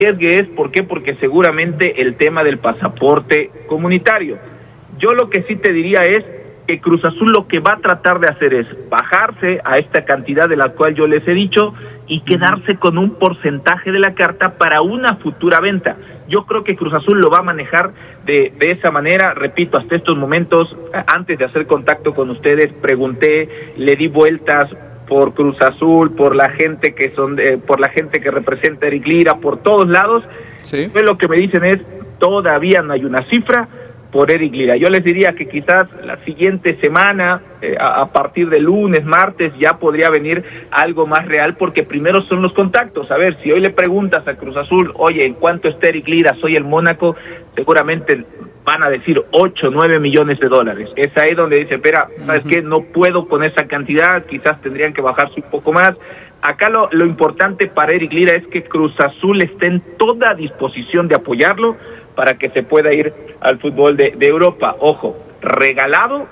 arriesgue es, ¿por qué? Porque seguramente el tema del pasaporte comunitario. Yo lo que sí te diría es que Cruz Azul lo que va a tratar de hacer es bajarse a esta cantidad de la cual yo les he dicho y quedarse con un porcentaje de la carta para una futura venta. Yo creo que Cruz Azul lo va a manejar de esa manera. Repito, hasta estos momentos, antes de hacer contacto con ustedes, pregunté, le di vueltas por Cruz Azul, por la gente que por la gente que representa a Eric Lira, por todos lados. Sí. Pues lo que me dicen es, todavía no hay una cifra por Eric Lira. Yo les diría que quizás la siguiente semana, a partir de lunes, martes, ya podría venir algo más real, porque primero son los contactos. A ver, si hoy le preguntas a Cruz Azul, oye, ¿en cuánto está Eric Lira? Soy el Mónaco, seguramente van a decir 8, 9 millones de dólares. Es ahí donde dice, espera, ¿sabes qué? No puedo con esa cantidad, quizás tendrían que bajarse un poco más. Acá lo importante para Eric Lira es que Cruz Azul esté en toda disposición de apoyarlo para que se pueda ir al fútbol de Europa. Ojo, regalado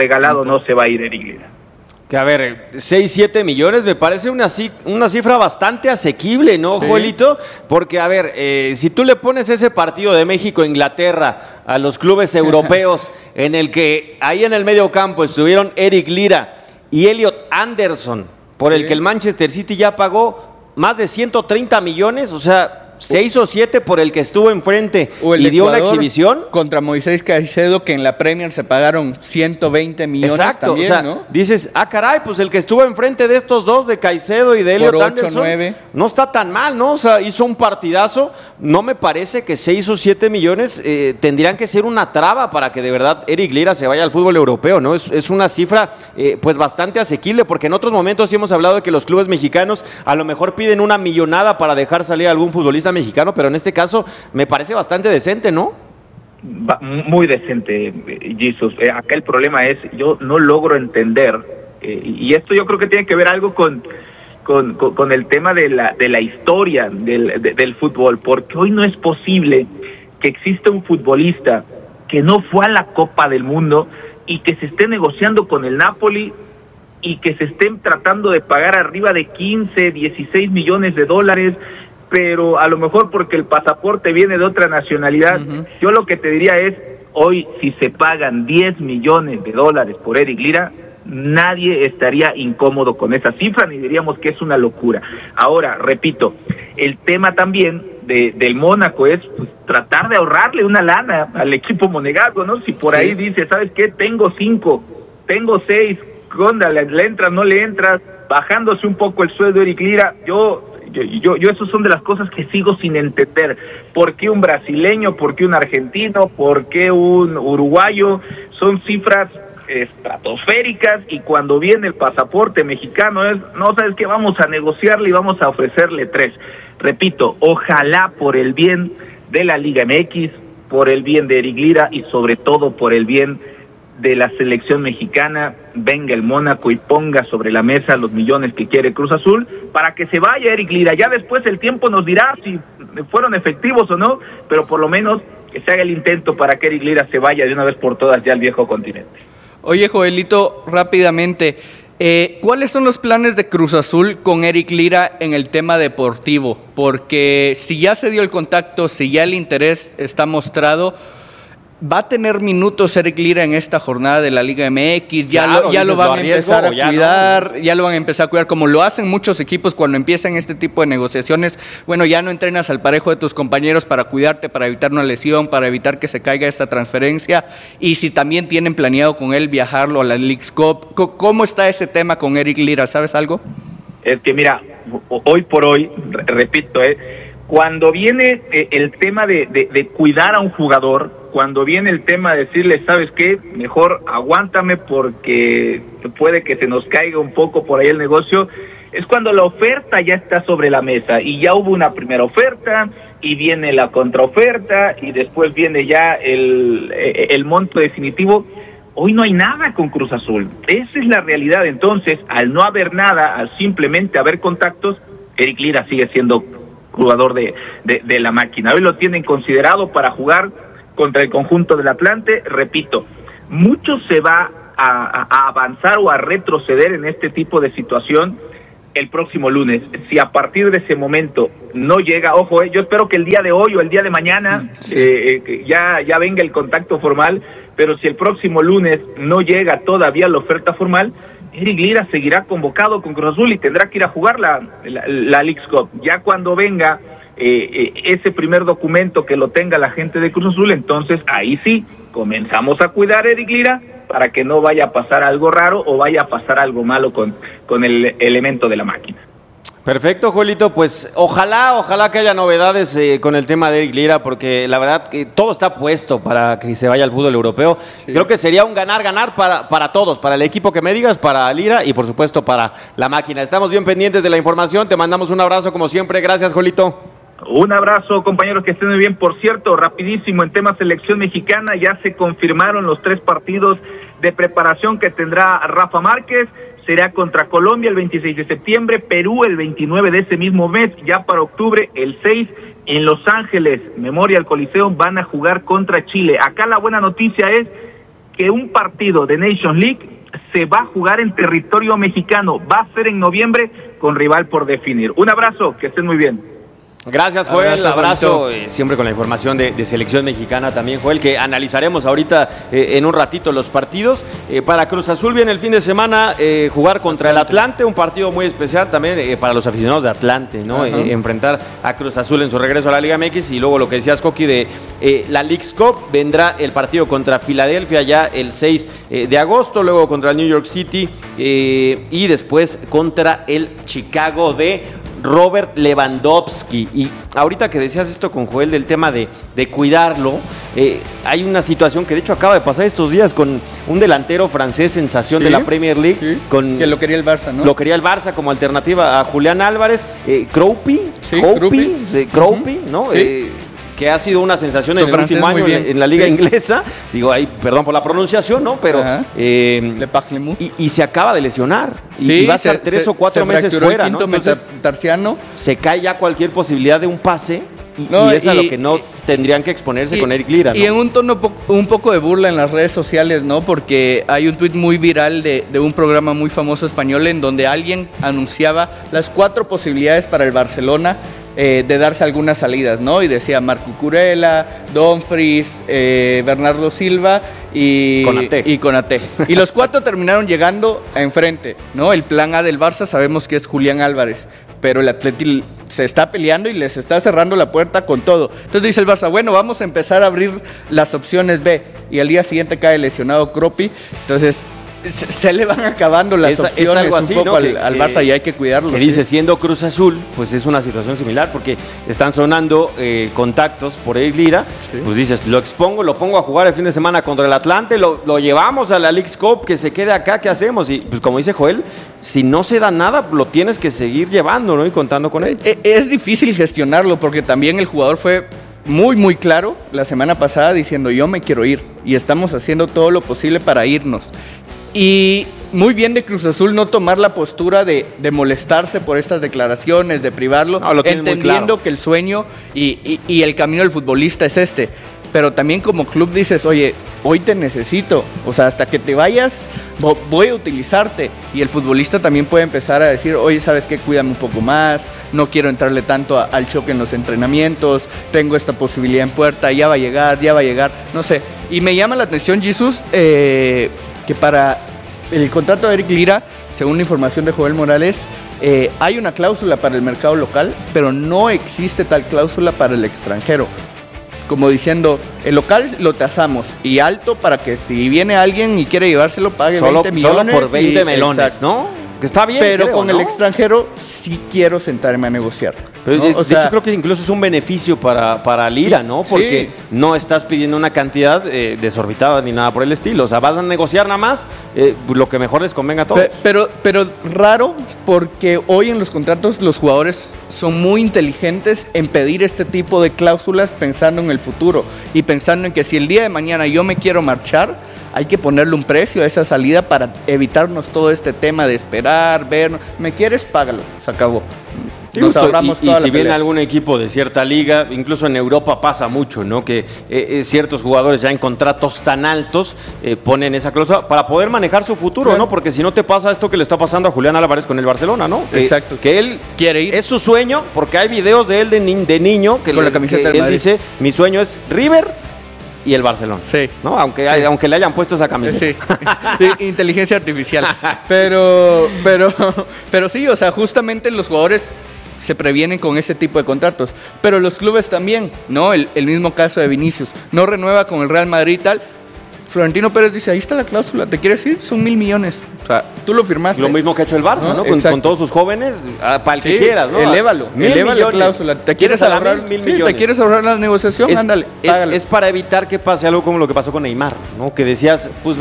no se va a ir Eric Lira. Que a ver, 6, 7 millones me parece una cifra bastante asequible, ¿no, sí, Joelito? Porque, a ver, si tú le pones ese partido de México-Inglaterra a los clubes europeos, en el que ahí en el medio campo estuvieron Eric Lira y Elliot Anderson, por el que el Manchester City ya pagó más de 130 millones, o sea, 6 o 7 por el que estuvo enfrente y dio una exhibición. Contra Moisés Caicedo, que en la Premier se pagaron 120 millones. Exacto, también, o sea, ¿no? Dices, caray, pues el que estuvo enfrente de estos dos, de Caicedo y de Elliot Anderson, 9. no está tan mal, ¿no? O sea, hizo un partidazo. No me parece que 6 o 7 millones tendrían que ser una traba para que de verdad Eric Lira se vaya al fútbol europeo, ¿no? Es una cifra pues bastante asequible, porque en otros momentos sí hemos hablado de que los clubes mexicanos a lo mejor piden una millonada para dejar salir a algún futbolista mexicano, pero en este caso me parece bastante decente, ¿no? Muy decente, Jesus. Acá el problema es, yo no logro entender, y esto yo creo que tiene que ver algo con el tema de la historia del fútbol, porque hoy no es posible que exista un futbolista que no fue a la Copa del Mundo y que se esté negociando con el Napoli y que se estén tratando de pagar arriba de 15, 16 millones de dólares, pero a lo mejor porque el pasaporte viene de otra nacionalidad. Yo lo que te diría es, hoy si se pagan 10 millones de dólares por Eric Lira, nadie estaría incómodo con esa cifra, ni diríamos que es una locura. Ahora, repito, el tema también del Mónaco es pues, tratar de ahorrarle una lana al equipo monegasco, ¿no? Si por ahí dice, ¿sabes qué? Tengo 5, tengo 6, ¿onda? ¿Le entras, no le entras? Bajándose un poco el sueldo de Eric Lira, yo eso son de las cosas que sigo sin entender. ¿Por qué un brasileño? ¿Por qué un argentino? ¿Por qué un uruguayo? Son cifras estratosféricas, y cuando viene el pasaporte mexicano es, no, ¿sabes qué? Vamos a negociarle y vamos a ofrecerle 3. Repito, ojalá por el bien de la Liga MX, por el bien de Eric Lira y sobre todo por el bien de la selección mexicana, venga el Mónaco y ponga sobre la mesa los millones que quiere Cruz Azul para que se vaya Eric Lira. Ya después el tiempo nos dirá si fueron efectivos o no, pero por lo menos que se haga el intento para que Eric Lira se vaya de una vez por todas ya al viejo continente. Oye, Joelito, rápidamente, ¿cuáles son los planes de Cruz Azul con Eric Lira en el tema deportivo? Porque si ya se dio el contacto, si ya el interés está mostrado, ¿va a tener minutos Eric Lira en esta jornada de la Liga MX? Ya lo van a empezar a cuidar, ya lo van a empezar a cuidar, como lo hacen muchos equipos cuando empiezan este tipo de negociaciones. Bueno, ya no entrenas al parejo de tus compañeros para cuidarte, para evitar una lesión, para evitar que se caiga esta transferencia. Y si también tienen planeado con él viajarlo a la Leagues Cup, ¿cómo está ese tema con Eric Lira? ¿Sabes algo? Es que mira, hoy por hoy, repito, cuando viene el tema de cuidar a un jugador, cuando viene el tema de decirle, ¿sabes qué? Mejor aguántame porque puede que se nos caiga un poco por ahí el negocio, es cuando la oferta ya está sobre la mesa y ya hubo una primera oferta y viene la contraoferta y después viene ya el monto definitivo. Hoy no hay nada con Cruz Azul, esa es la realidad. Entonces, al no haber nada, al simplemente haber contactos, Eric Lira sigue siendo jugador de la máquina. Hoy lo tienen considerado para jugar contra el conjunto del Atlante. Repito, mucho se va a avanzar o a retroceder en este tipo de situación el próximo lunes. Si a partir de ese momento no llega, ojo, yo espero que el día de hoy o el día de mañana ya venga el contacto formal, pero si el próximo lunes no llega todavía la oferta formal, Eric Lira seguirá convocado con Cruz Azul y tendrá que ir a jugar la Leagues Cup. Ya cuando venga ese primer documento que lo tenga la gente de Cruz Azul, entonces ahí sí comenzamos a cuidar a Eric Lira para que no vaya a pasar algo raro o vaya a pasar algo malo con el elemento de la máquina. Perfecto, Joelito, pues ojalá que haya novedades con el tema de Eric Lira, porque la verdad que todo está puesto para que se vaya al fútbol europeo. Sí. Creo que sería un ganar-ganar para todos, para el equipo que me digas, para Lira y por supuesto para la máquina. Estamos bien pendientes de la información, te mandamos un abrazo como siempre, gracias, Joelito. Un abrazo, compañeros, que estén muy bien. Por cierto, rapidísimo, en tema selección mexicana, ya se confirmaron los 3 partidos de preparación que tendrá Rafa Márquez. Será contra Colombia el 26 de septiembre, Perú el 29 de ese mismo mes, ya para octubre el 6 en Los Ángeles, Memorial Coliseum, van a jugar contra Chile. Acá la buena noticia es que un partido de Nations League se va a jugar en territorio mexicano, va a ser en noviembre con rival por definir. Un abrazo, que estén muy bien. Gracias, Joel, abrazo siempre con la información de selección mexicana también, Joel, que analizaremos ahorita en un ratito los partidos. Para Cruz Azul viene el fin de semana jugar contra el Atlante, un partido muy especial también para los aficionados de Atlante, ¿no? Enfrentar a Cruz Azul en su regreso a la Liga MX, y luego lo que decías, Coqui, de la Leagues Cup, vendrá el partido contra Filadelfia ya el 6 de agosto, luego contra el New York City y después contra el Chicago de Robert Lewandowski. Y ahorita que decías esto con Joel del tema de cuidarlo, hay una situación que de hecho acaba de pasar estos días con un delantero francés sensación de la Premier League, que lo quería el Barça, ¿no? Lo quería el Barça como alternativa a Julián Álvarez, Kroupy, ¿no? Sí. Que ha sido una sensación en el último año en la liga inglesa. Digo, ahí, perdón por la pronunciación, ¿no? Pero y se acaba de lesionar. Y va a estar 3 o 4 meses fuera, ¿no? Entonces, tarsiano. Se cae ya cualquier posibilidad de un pase. Y es a lo que no tendrían que exponerse con Eric Lira, ¿no? Y en un tono un poco de burla en las redes sociales, ¿no? Porque hay un tuit muy viral de un programa muy famoso español en donde alguien anunciaba las 4 posibilidades para el Barcelona de darse algunas salidas, ¿no? Y decía Marco Cucurella, Dumfries, Bernardo Silva y Konaté. Y los 4 terminaron llegando enfrente, ¿no? El plan A del Barça sabemos que es Julián Álvarez, pero el Atleti se está peleando y les está cerrando la puerta con todo. Entonces dice el Barça, bueno, vamos a empezar a abrir las opciones B. Y al día siguiente cae lesionado Kropi. Entonces se le van acabando las opciones es algo así, un poco, ¿no? al Barça, y hay que cuidarlo. Que dice, siendo Cruz Azul, pues es una situación similar, porque están sonando contactos por Eric Lira. Pues dices, lo pongo a jugar el fin de semana contra el Atlante, lo llevamos a la Leagues Cup, que se quede acá, ¿qué hacemos? Y pues como dice Joel, si no se da nada, lo tienes que seguir llevando, ¿no? Y contando con él. Es difícil gestionarlo, porque también el jugador fue muy, muy claro la semana pasada diciendo, yo me quiero ir, y estamos haciendo todo lo posible para irnos. Y muy bien de Cruz Azul no tomar la postura de molestarse por estas declaraciones, de privarlo, entendiendo que el sueño y el camino del futbolista es este. Pero también como club dices, oye, hoy te necesito, o sea, hasta que te vayas voy a utilizarte. Y el futbolista también puede empezar a decir, oye, ¿sabes qué? Cuídame un poco más, no quiero entrarle tanto al choque en los entrenamientos, tengo esta posibilidad en puerta, ya va a llegar, no sé. Y me llama la atención, Jesús, que para el contrato de Eric Lira, según la información de Joel Morales, hay una cláusula para el mercado local, pero no existe tal cláusula para el extranjero. Como diciendo, el local lo tasamos y alto para que si viene alguien y quiere llevárselo, pague 20 millones. Solo por 20 melones, ¿no? Que está bien, pero creo, con el extranjero sí quiero sentarme a negociar. Pero ¿no? De hecho, creo que incluso es un beneficio para Lira, ¿no? Porque no estás pidiendo una cantidad desorbitada ni nada por el estilo. O sea, vas a negociar nada más lo que mejor les convenga a todos. Pero raro, porque hoy en los contratos los jugadores son muy inteligentes en pedir este tipo de cláusulas pensando en el futuro y pensando en que si el día de mañana yo me quiero marchar, hay que ponerle un precio a esa salida para evitarnos todo este tema de esperar, ver. ¿Me quieres? Págalo. Se acabó. nos ahorramos y toda si la viene pelea. algún equipo de cierta liga, incluso en Europa pasa mucho, ¿no? Que ciertos jugadores ya en contratos tan altos ponen esa cláusula para poder manejar su futuro, Claro. ¿no? Porque si no te pasa esto que le está pasando a Julián Álvarez con el Barcelona, ¿no? Exacto. Que él Quiere ir. es su sueño, porque hay videos de él de niño que, Con la camiseta que del él Madrid. dice, mi sueño es River y el Barcelona. Sí. ¿No? Aunque le hayan puesto esa camiseta. Sí, inteligencia artificial. Pero sí, o sea, justamente los jugadores se previenen con ese tipo de contratos. Pero los clubes también, ¿no? El mismo caso de Vinicius. No renueva con el Real Madrid y tal. Florentino Pérez dice, ahí está la cláusula, ¿te quieres ir? Son 1.000 millones. O sea, tú lo firmaste. Lo mismo que ha hecho el Barça, ¿no? Con todos sus jóvenes, para el que quieras, ¿no? Elévalo la cláusula. ¿Te quieres ahorrar? $1.000 Sí, millones. ¿te quieres ahorrar la negociación? Ándale, págalo. Es para evitar que pase algo como lo que pasó con Neymar, ¿no? Que decías, pues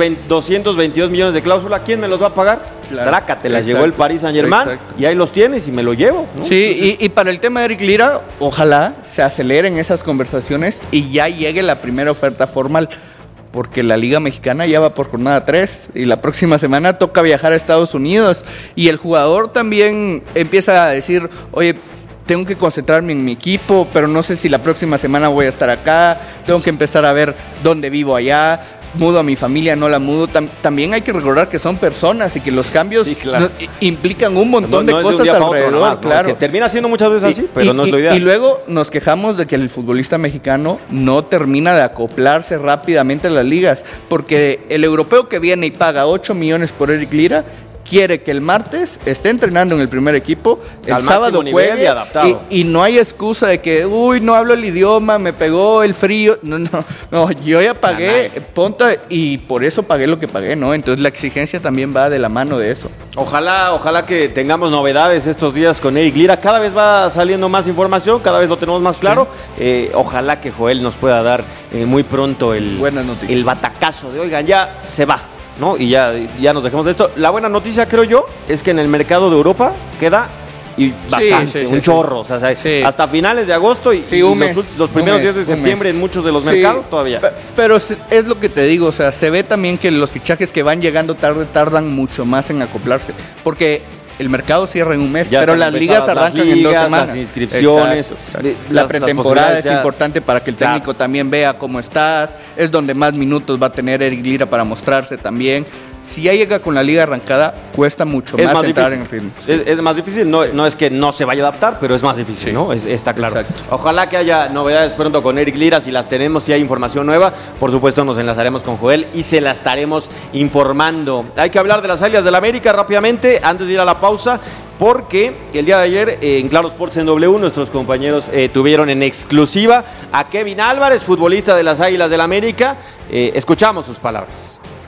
222 millones de cláusula, ¿quién me los va a pagar? Claro. Trácatelas, Exacto. llegó el Paris Saint-Germain Exacto. y ahí los tienes y me lo llevo, ¿no? Sí, y para el tema de Eric Lira, ojalá se aceleren esas conversaciones y ya llegue la primera oferta formal, porque la Liga Mexicana ya va por jornada 3 y la próxima semana toca viajar a Estados Unidos y el jugador también empieza a decir, oye, tengo que concentrarme en mi equipo, pero no sé si la próxima semana voy a estar acá, tengo que empezar a ver dónde vivo allá. Mudo a mi familia, no la mudo. También hay que recordar que son personas y que los cambios Sí, claro. implican un montón No de es un cosas día para otro alrededor, nomás, ¿no? claro. Que termina siendo muchas veces así, pero no es lo ideal. Y luego nos quejamos de que el futbolista mexicano no termina de acoplarse rápidamente a las ligas, porque el europeo que viene y paga 8 millones por Eric Lira quiere que el martes esté entrenando en el primer equipo, el Al sábado máximo nivel juegue y adaptado. y no hay excusa de que, uy, no hablo el idioma, me pegó el frío. No, yo ya pagué, ponta, y por eso pagué lo que pagué, ¿no? Entonces la exigencia también va de la mano de eso. Ojalá que tengamos novedades estos días con Eric Lira. Cada vez va saliendo más información, cada vez lo tenemos más claro. Ojalá que Joel nos pueda dar muy pronto Buenas noticias. el batacazo de, oigan, ya se va, ¿no? Y ya nos dejemos de esto. La buena noticia, creo yo, es que en el mercado de Europa queda y bastante, un chorro. O sea, hasta finales de agosto y un mes, los primeros un mes, días de un septiembre mes. en muchos de los Sí, mercados todavía. Pero es lo que te digo, o sea, se ve también que los fichajes que van llegando tarde tardan mucho más en acoplarse, porque el mercado cierra en un mes, Ya pero están las ligas empezadas arrancan las en 2 ligas, semanas. las inscripciones, Exacto. La las pretemporada posibilidades es ya. importante para que el técnico Claro. también vea cómo estás, es donde más minutos va a tener Eric Lira para mostrarse también. Si ya llega con la liga arrancada, cuesta mucho Es más entrar difícil. en ritmo. Es más difícil, no es que no se vaya a adaptar, pero es más difícil, Sí. ¿no? Está claro. Exacto. Ojalá que haya novedades pronto con Eric Lira, si las tenemos, si hay información nueva, por supuesto nos enlazaremos con Joel y se la estaremos informando. Hay que hablar de las Águilas del América rápidamente, antes de ir a la pausa, porque el día de ayer en Claro Sports en W nuestros compañeros tuvieron en exclusiva a Kevin Álvarez, futbolista de las Águilas del América. Escuchamos sus palabras.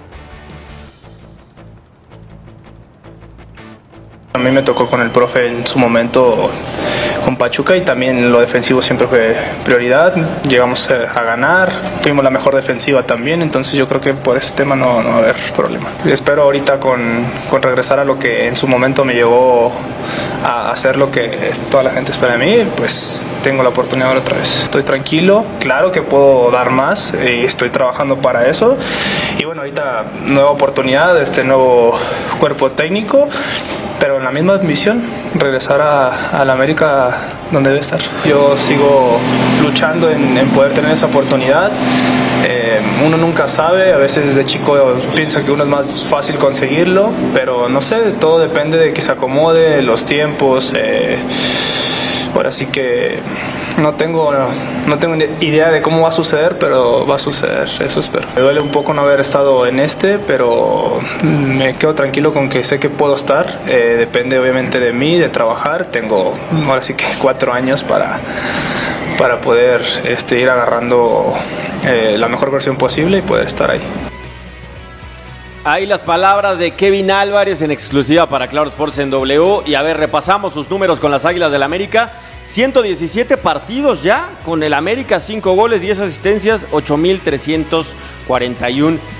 A mí me tocó con el profe en su momento con Pachuca y también lo defensivo siempre fue prioridad. Llegamos a ganar, fuimos la mejor defensiva también, entonces yo creo que por ese tema no va a haber problema. Espero ahorita con regresar a lo que en su momento me llevó a hacer lo que toda la gente espera de mí, pues tengo la oportunidad otra vez. Estoy tranquilo, claro que puedo dar más y estoy trabajando para eso. Y bueno, ahorita nueva oportunidad, este nuevo cuerpo técnico, pero en la misma misión, regresar a la América donde debe estar. Yo sigo luchando en poder tener esa oportunidad. Uno nunca sabe, a veces desde chico piensa que uno es más fácil conseguirlo, pero no sé, todo depende de que se acomode, los tiempos. Ahora sí que no tengo idea de cómo va a suceder, pero va a suceder, eso espero. Me duele un poco no haber estado en pero me quedo tranquilo con que sé que puedo estar. Depende obviamente de mí, de trabajar. Tengo ahora sí que 4 años para poder ir agarrando la mejor versión posible y poder estar ahí. Ahí las palabras de Kevin Álvarez en exclusiva para Claro Sports en W. Y a ver, repasamos sus números con las Águilas del América. 117 partidos ya con el América, 5 goles, 10 asistencias, 8,341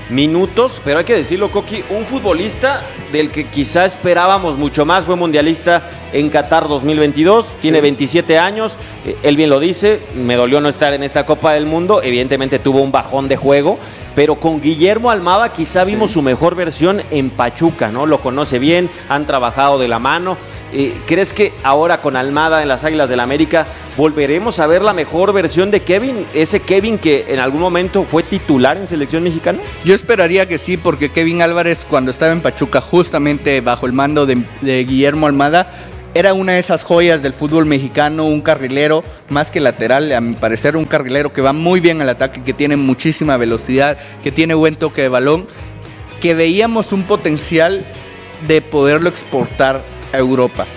minutos, pero hay que decirlo, Coqui, un futbolista del que quizá esperábamos mucho más. Fue mundialista en Qatar 2022, tiene 27 años, él bien lo dice, me dolió no estar en esta Copa del Mundo, evidentemente tuvo un bajón de juego, pero con Guillermo Almada quizá vimos su mejor versión en Pachuca, ¿no? Lo conoce bien, han trabajado de la mano. ¿Crees que ahora con Almada en las Águilas del América volveremos a ver la mejor versión de Kevin? Ese Kevin que en algún momento fue titular en selección mexicana. Yo esperaría que sí, porque Kevin Álvarez, cuando estaba en Pachuca, justamente bajo el mando de Guillermo Almada, era una de esas joyas del fútbol mexicano, un carrilero más que lateral, a mi parecer un carrilero que va muy bien al ataque, que tiene muchísima velocidad, que tiene buen toque de balón, que veíamos un potencial de poderlo exportar a Europa.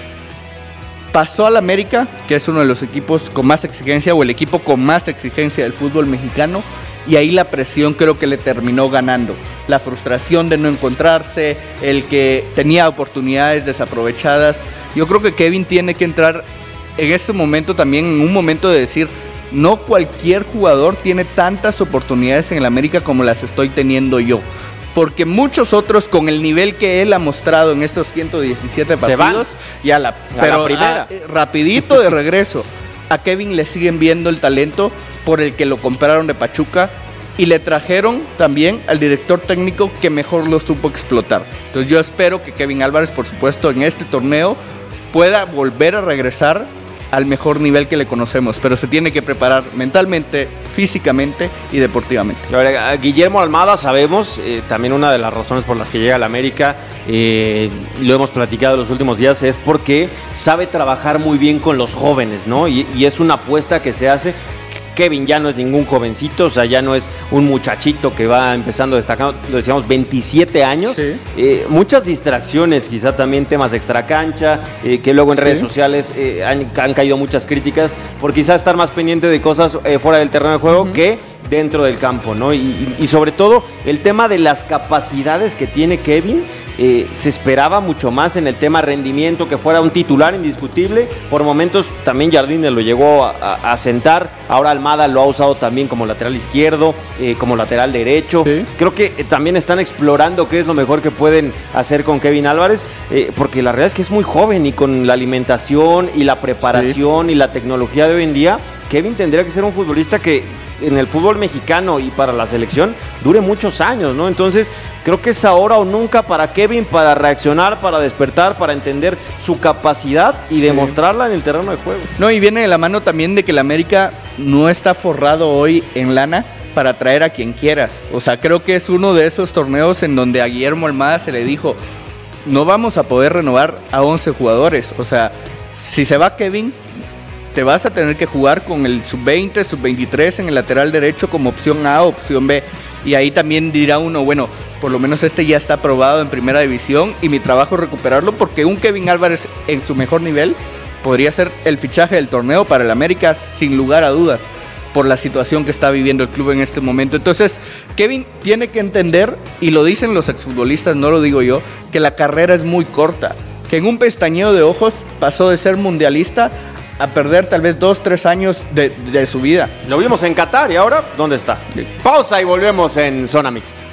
Pasó al América, que es uno de los equipos con más exigencia, o el equipo con más exigencia del fútbol mexicano, y ahí la presión creo que le terminó ganando. La frustración de no encontrarse, el que tenía oportunidades desaprovechadas. Yo creo que Kevin tiene que entrar en este momento también, en un momento de decir, no cualquier jugador tiene tantas oportunidades en el América como las estoy teniendo yo. Porque muchos otros con el nivel que él ha mostrado en estos 117 partidos, ya la primera. Rapidito de regreso. A Kevin le siguen viendo el talento por el que lo compraron de Pachuca y le trajeron también al director técnico que mejor lo supo explotar. Entonces yo espero que Kevin Álvarez, por supuesto, en este torneo pueda volver a regresar al mejor nivel que le conocemos, pero se tiene que preparar mentalmente, físicamente y deportivamente. Ahora, Guillermo Almada, sabemos, también una de las razones por las que llega a la América, lo hemos platicado en los últimos días, es porque sabe trabajar muy bien con los jóvenes, ¿no? Y es una apuesta que se hace. Kevin ya no es ningún jovencito, o sea, ya no es un muchachito que va empezando destacando, decíamos 27 años, sí. Muchas distracciones, quizá también temas extracancha, que luego en redes sociales han caído muchas críticas por quizá estar más pendiente de cosas fuera del terreno de juego que dentro del campo, ¿no? Y sobre todo el tema de las capacidades que tiene Kevin, se esperaba mucho más en el tema rendimiento, que fuera un titular indiscutible. Por momentos también Jardine lo llegó a sentar, ahora Almada lo ha usado también como lateral izquierdo, como lateral derecho. Sí. Creo que también están explorando qué es lo mejor que pueden hacer con Kevin Álvarez, porque la realidad es que es muy joven y con la alimentación y la preparación y la tecnología de hoy en día, Kevin tendría que ser un futbolista que en el fútbol mexicano y para la selección dure muchos años, ¿no? Entonces creo que es ahora o nunca para Kevin, para reaccionar, para despertar, para entender su capacidad y demostrarla en el terreno de juego. No, y viene de la mano también de que el América no está forrado hoy en lana para traer a quien quieras. O sea, creo que es uno de esos torneos en donde a Guillermo Almada se le dijo, no vamos a poder renovar a 11 jugadores. O sea, si se va Kevin, te vas a tener que jugar con el sub-20, sub-23 en el lateral derecho como opción A o opción B. Y ahí también dirá uno, bueno, por lo menos este ya está aprobado en primera división y mi trabajo es recuperarlo, porque un Kevin Álvarez en su mejor nivel podría ser el fichaje del torneo para el América sin lugar a dudas, por la situación que está viviendo el club en este momento. Entonces, Kevin tiene que entender, y lo dicen los exfutbolistas, no lo digo yo, que la carrera es muy corta, que en un pestañeo de ojos pasó de ser mundialista a perder tal vez 2-3 años de su vida. Lo vimos en Qatar y ahora, ¿dónde está? Sí. Pausa y volvemos en Zona Mixta.